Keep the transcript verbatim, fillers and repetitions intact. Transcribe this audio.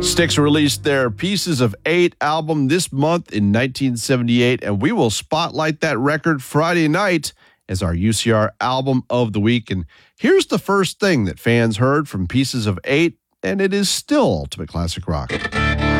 Styx released their Pieces of Eight album this month in nineteen seventy-eight, and we will spotlight that record Friday night as our U C R Album of the Week. And here's the first thing that fans heard from Pieces of Eight, and it is still ultimate classic rock.